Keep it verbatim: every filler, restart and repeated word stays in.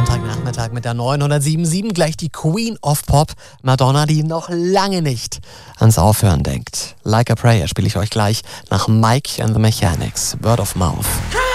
Sonntagnachmittag mit der neunhundertsieben Komma sieben. Gleich die Queen of Pop, Madonna, die noch lange nicht ans Aufhören denkt. Like a Prayer spiele ich euch gleich nach Mike and the Mechanics. Word of Mouth.